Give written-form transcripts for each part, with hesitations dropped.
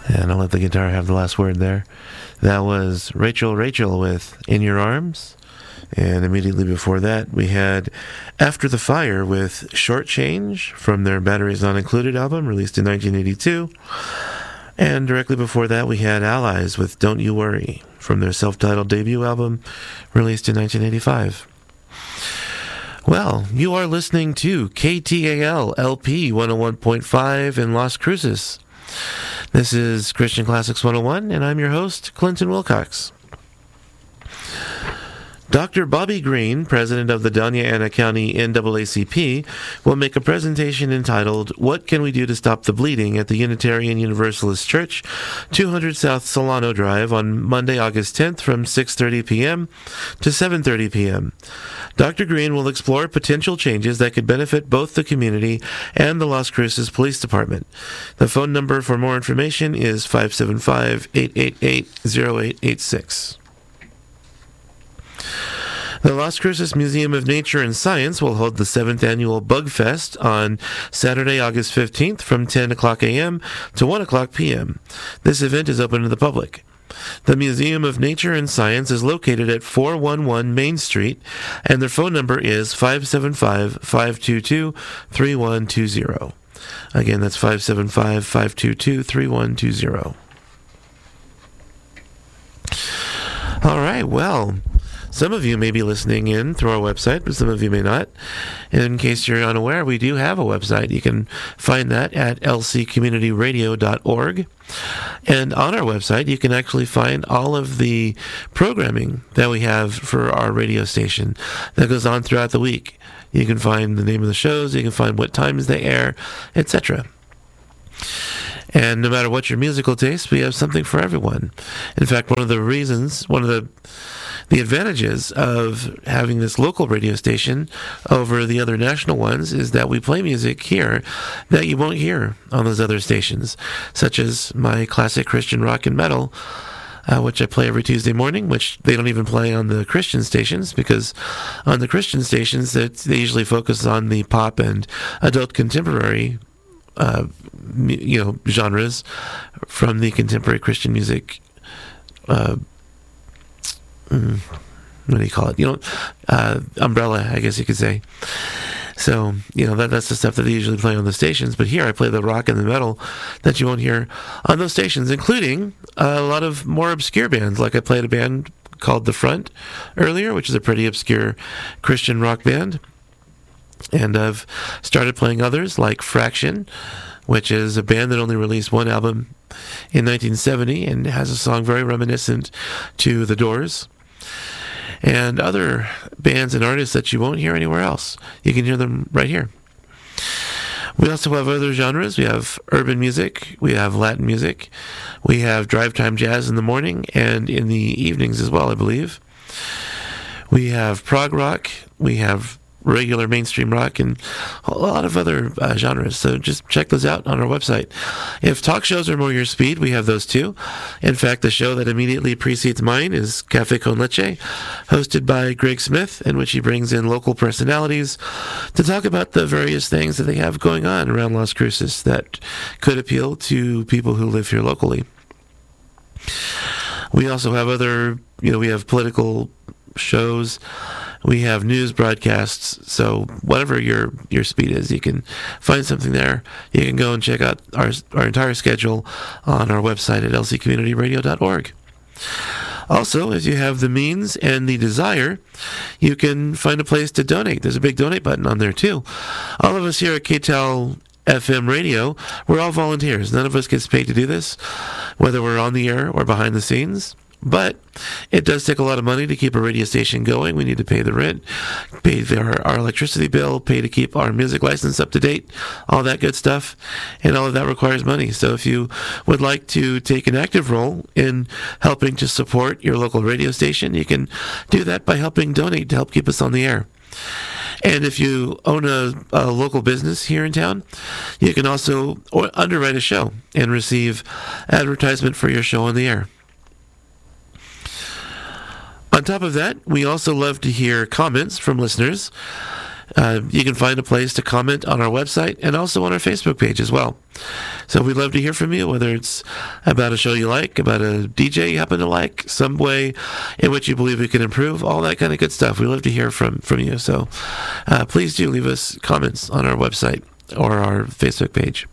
And I'll let the guitar have the last word there. That was Rachel with In Your Arms. And immediately before that, we had After the Fire with Short Change from their Batteries Not Included album, released in 1982. And directly before that, we had Allies with Don't You Worry from their self-titled debut album, released in 1985. Well, you are listening to KTAL LP 101.5 in Las Cruces. This is Christian Classics 101, and I'm your host, Clinton Wilcox. Dr. Bobby Green, president of the Doña Ana County NAACP, will make a presentation entitled, What Can We Do to Stop the Bleeding at the Unitarian Universalist Church, 200 South Solano Drive on Monday, August 10th from 6:30 p.m. to 7:30 p.m. Dr. Green will explore potential changes that could benefit both the community and the Las Cruces Police Department. The phone number for more information is 575-888-0886. The Las Cruces Museum of Nature and Science will hold the 7th annual Bug Fest on Saturday, August 15th from 10 o'clock a.m. to 1 o'clock p.m. This event is open to the public. The Museum of Nature and Science is located at 411 Main Street, and their phone number is 575-522-3120. Again, that's 575-522-3120. All right, well, some of you may be listening in through our website, but some of you may not. In case you're unaware, we do have a website. You can find that at lccommunityradio.org. And on our website, you can actually find all of the programming that we have for our radio station that goes on throughout the week. You can find the name of the shows, you can find what times they air, etc. And no matter what your musical taste, we have something for everyone. In fact, one of the advantages of having this local radio station over the other national ones is that we play music here that you won't hear on those other stations, such as my classic Christian rock and metal, which I play every Tuesday morning, which they don't even play on the Christian stations, because on the Christian stations, they usually focus on the pop and adult contemporary genres from the contemporary Christian music. What do you call it? Umbrella, I guess you could say. So, that's the stuff that they usually play on the stations. But here I play the rock and the metal that you won't hear on those stations, including a lot of more obscure bands. Like I played a band called The Front earlier, which is a pretty obscure Christian rock band. And I've started playing others like Fraction, which is a band that only released one album in 1970 and has a song very reminiscent to The Doors. And other bands and artists that you won't hear anywhere else. You can hear them right here. We also have other genres. We have urban music. We have Latin music. We have drive time jazz in the morning and in the evenings as well, I believe. We have prog rock. We have regular mainstream rock and a lot of other genres. So just check those out on our website. If talk shows are more your speed, we have those too. In fact, the show that immediately precedes mine is Cafe Con Leche, hosted by Greg Smith, in which he brings in local personalities to talk about the various things that they have going on around Las Cruces that could appeal to people who live here locally. We also have other, we have political shows. We have news broadcasts, so whatever your speed is, you can find something there. You can go and check out our entire schedule on our website at lccommunityradio.org. Also, if you have the means and the desire, you can find a place to donate. There's a big donate button on there, too. All of us here at KTAL FM radio, we're all volunteers. None of us gets paid to do this, whether we're on the air or behind the scenes. But it does take a lot of money to keep a radio station going. We need to pay the rent, pay our electricity bill, pay to keep our music license up to date, all that good stuff. And all of that requires money. So if you would like to take an active role in helping to support your local radio station, you can do that by helping donate to help keep us on the air. And if you own a local business here in town, you can also underwrite a show and receive advertisement for your show on the air. On top of that, we also love to hear comments from listeners. you can find a place to comment on our website and also on our Facebook page as well. So we'd love to hear from you, whether it's about a show you like, about a DJ you happen to like, some way in which you believe we can improve, all that kind of good stuff. We love to hear from you. So please do leave us comments on our website or our Facebook page.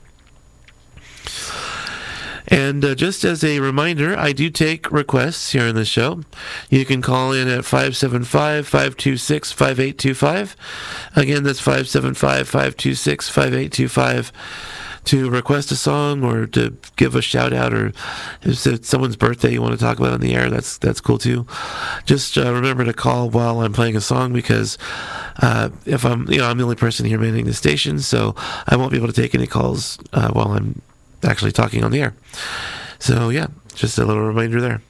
And just as a reminder, I do take requests here in the show. You can call in at 575-526-5825. Again, that's 575-526-5825 to request a song or to give a shout out, or if it's someone's birthday you want to talk about on the air, that's cool too. Just remember to call while I'm playing a song, because if I'm the only person here manning the station, so I won't be able to take any calls while I'm actually talking on the air. So yeah, just a little reminder there.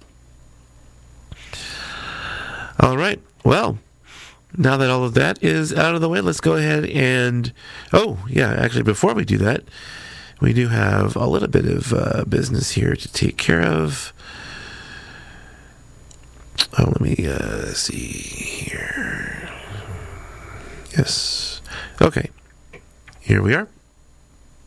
All right, well, now that all of that is out of the way, let's go ahead and actually before we do that, we do have a little bit of business here to take care of. Let me see here. Yes, okay, here we are.